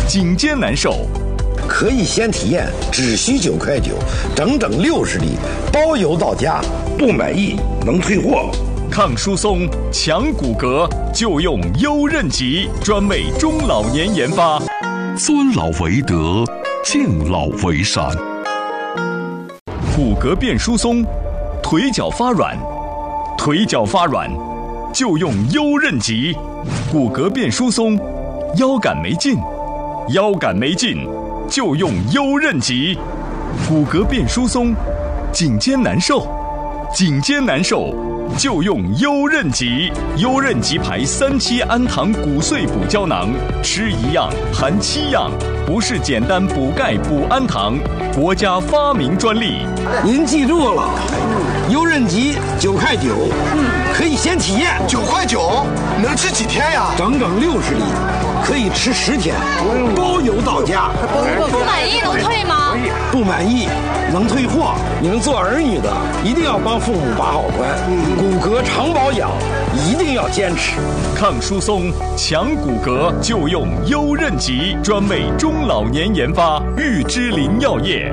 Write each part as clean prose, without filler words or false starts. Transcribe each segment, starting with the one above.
颈肩难受。 可以先体验，只需9.9块，整整60粒，包邮到家。 不满意能退货。 抗疏松、强骨骼，就用优韧极，专为中老年研发。 尊老为德，敬老为善。 骨骼变疏松，腿脚发软，腿脚发软，就用优韧极。骨骼变疏松，腰杆没劲，腰杆没劲，就用优韧极。骨骼变疏松，颈肩难受，颈肩难受，就用优韧极。优韧极牌3期氨糖骨碎补胶囊，吃1样含7样，不是简单补钙补氨糖，国家发明专利。 您记住了，优韧极9.9块，可以先体验。 9.9块，能吃几天呀？ 整整60粒，可以吃10天，包邮到家。 不满意能退吗？ 不满意能退货。你们做儿女的一定要帮父母把好关，骨骼常保养一定要坚持。 抗疏松、强骨骼，就用优韧极，专为中老年研发，玉芝林药业。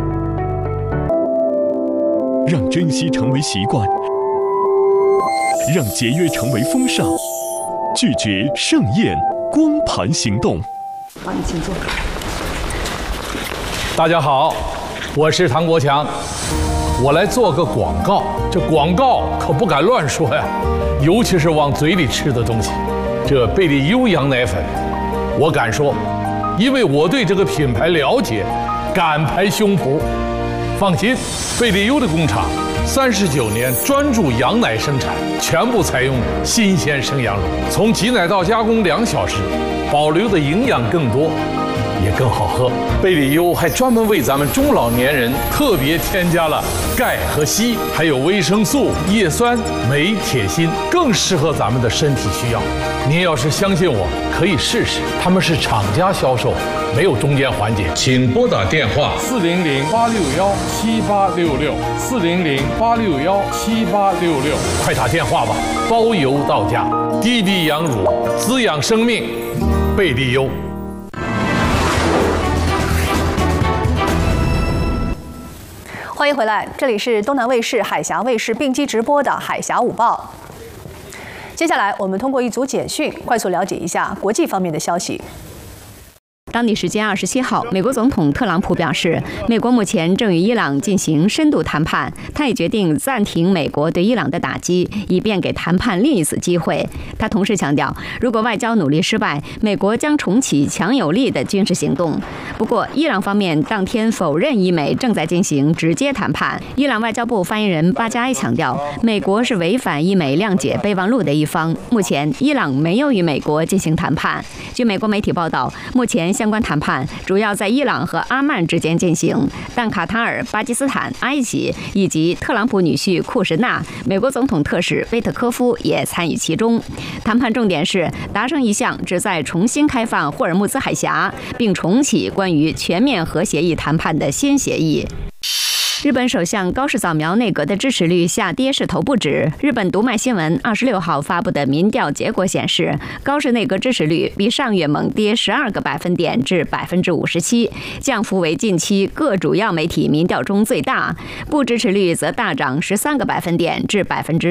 让珍惜成为习惯，让节约成为风尚，拒绝盛宴光盘行动。 好，你请坐。 大家好，我是唐国强，我来做个广告。这广告可不敢乱说呀，尤其是往嘴里吃的东西。这贝利优羊奶粉，我敢说，因为我对这个品牌了解，敢拍胸脯。放心，贝利优的工厂39年专注羊奶生产，全部采用新鲜生羊乳，从挤奶到加工2小时，保留的营养更多，也更好喝。贝利优还专门为咱们中老年人特别添加了钙和硒，还有维生素、叶酸、镁、铁、锌，更适合咱们的身体需要。您要是相信我，可以试试。他们是厂家销售，没有中间环节。请拨打电话400-861-7866，400-861-7866，快打电话吧，包邮到家。滴滴羊乳，滋养生命，贝利优。 欢迎回来，这里是东南卫视、海峡卫视并机直播的《海峡午报》。接下来，我们通过一组简讯，快速了解一下国际方面的消息。 当地时间27号，美国总统特朗普表示，美国目前正与伊朗进行深度谈判，他也决定暂停美国对伊朗的打击，以便给谈判另一次机会。他同时强调，如果外交努力失败，美国将重启强有力的军事行动。不过，伊朗方面当天否认伊美正在进行直接谈判。伊朗外交部发言人巴加埃强调，美国是违反伊美谅解备忘录的一方。目前，伊朗没有与美国进行谈判。据美国媒体报道，目前相关谈判主要在伊朗和阿曼之间进行，但卡塔尔、巴基斯坦、埃及以及特朗普女婿库什纳、美国总统特使威特科夫也参与其中。谈判重点是达成一项旨在重新开放霍尔木兹海峡，并重启关于全面核协议谈判的新协议。日本首相高市早苗内阁的支持率下跌势头不止。日本读卖新闻26号发布的民调结果显示，高市内阁支持率比上月猛跌12个百分点至57%，降幅为近期各主要媒体民调中最大。不支持率则大涨13个百分点至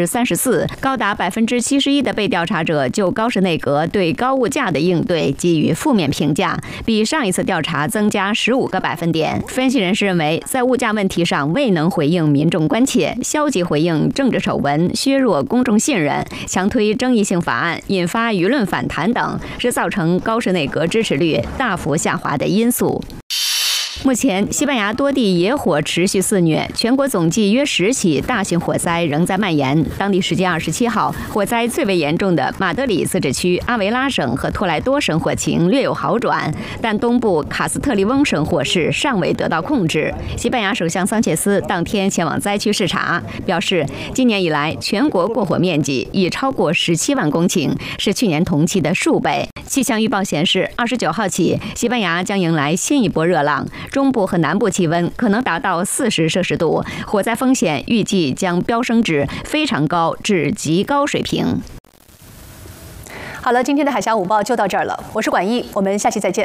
34%，高达71%的被调查者就高市内阁对高物价的应对给予负面评价，比上一次调查增加15个百分点。分析人士认为，在物价问题上未能回应民众关切，消极回应政治丑闻，削弱公众信任，强推争议性法案，引发舆论反弹等，是造成高市内阁支持率大幅下滑的因素。目前，西班牙多地野火持续肆虐，全国总计约10起大型火灾仍在蔓延。当地时间27号，火灾最为严重的马德里自治区、阿维拉省和托莱多省火情略有好转，但东部卡斯特利翁省火势尚未得到控制。西班牙首相桑切斯当天前往灾区视察，表示今年以来全国过火面积已超过17万公顷，是去年同期的数倍。气象预报显示，29号起，西班牙将迎来新一波热浪。中部和南部气温可能达到40摄氏度，火灾风险预计将飙升至非常高至极高水平。 好了，今天的海峡午报就到这儿了，我是管毅，我们下期再见。